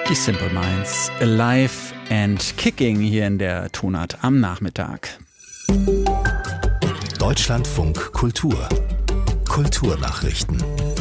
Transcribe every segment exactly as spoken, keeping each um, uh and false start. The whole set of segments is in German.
Die Simple Minds, Alive and Kicking hier in der Tonart am Nachmittag. Deutschlandfunk Kultur. Kulturnachrichten.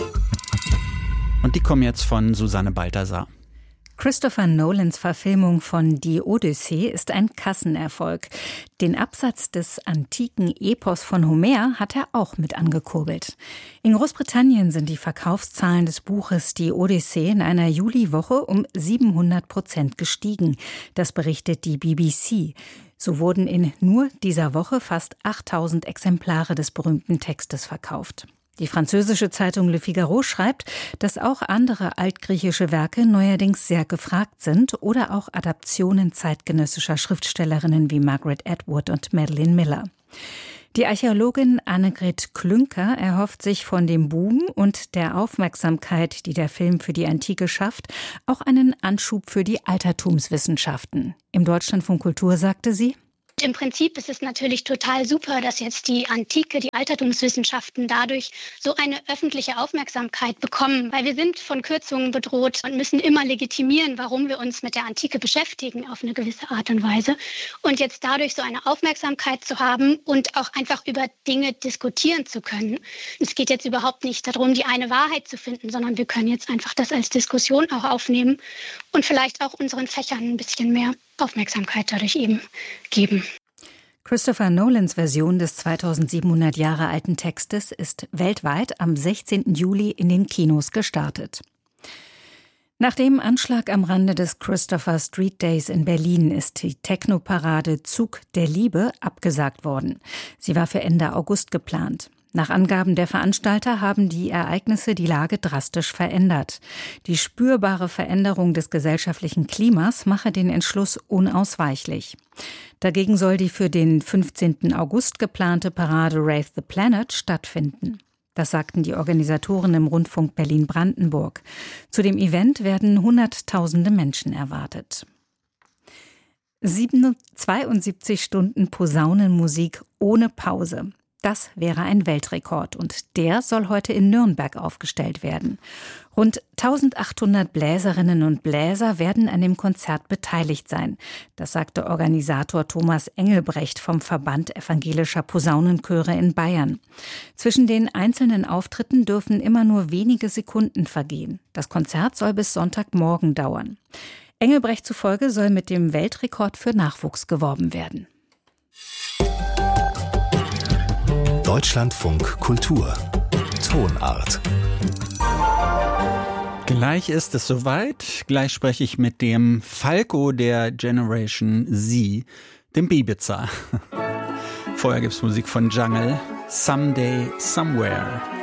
Und die kommen jetzt von Susanne Balthasar. Christopher Nolans Verfilmung von Die Odyssee ist ein Kassenerfolg. Den Absatz des antiken Epos von Homer hat er auch mit angekurbelt. In Großbritannien sind die Verkaufszahlen des Buches Die Odyssee in einer Juliwoche um siebenhundert Prozent gestiegen. Das berichtet die B B C. So wurden in nur dieser Woche fast achttausend Exemplare des berühmten Textes verkauft. Die französische Zeitung Le Figaro schreibt, dass auch andere altgriechische Werke neuerdings sehr gefragt sind oder auch Adaptionen zeitgenössischer Schriftstellerinnen wie Margaret Atwood und Madeline Miller. Die Archäologin Annegret Klünker erhofft sich von dem Boom und der Aufmerksamkeit, die der Film für die Antike schafft, auch einen Anschub für die Altertumswissenschaften. Im Deutschlandfunk Kultur sagte sie: Im Prinzip ist es natürlich total super, dass jetzt die Antike, die Altertumswissenschaften dadurch so eine öffentliche Aufmerksamkeit bekommen, weil wir sind von Kürzungen bedroht und müssen immer legitimieren, warum wir uns mit der Antike beschäftigen auf eine gewisse Art und Weise. Und jetzt dadurch so eine Aufmerksamkeit zu haben und auch einfach über Dinge diskutieren zu können. Es geht jetzt überhaupt nicht darum, die eine Wahrheit zu finden, sondern wir können jetzt einfach das als Diskussion auch aufnehmen und vielleicht auch unseren Fächern ein bisschen mehr Aufmerksamkeit dadurch eben geben. Christopher Nolans Version des zweitausendsiebenhundert Jahre alten Textes ist weltweit am sechzehnten Juli in den Kinos gestartet. Nach dem Anschlag am Rande des Christopher Street Days in Berlin ist die Techno-Parade Zug der Liebe abgesagt worden. Sie war für Ende August geplant. Nach Angaben der Veranstalter haben die Ereignisse die Lage drastisch verändert. Die spürbare Veränderung des gesellschaftlichen Klimas mache den Entschluss unausweichlich. Dagegen soll die für den fünfzehnten August geplante Parade Rave the Planet stattfinden. Das sagten die Organisatoren im Rundfunk Berlin-Brandenburg. Zu dem Event werden Hunderttausende Menschen erwartet. zweiundsiebzig Stunden Posaunenmusik ohne Pause. Das wäre ein Weltrekord und der soll heute in Nürnberg aufgestellt werden. Rund eintausendachthundert Bläserinnen und Bläser werden an dem Konzert beteiligt sein. Das sagte Organisator Thomas Engelbrecht vom Verband evangelischer Posaunenchöre in Bayern. Zwischen den einzelnen Auftritten dürfen immer nur wenige Sekunden vergehen. Das Konzert soll bis Sonntagmorgen dauern. Engelbrecht zufolge soll mit dem Weltrekord für Nachwuchs geworben werden. Deutschlandfunk Kultur. Tonart. Gleich ist es soweit. Gleich spreche ich mit dem Falco der Generation Z, dem Bibiza. Vorher gibt's Musik von Jungle. Someday, Somewhere.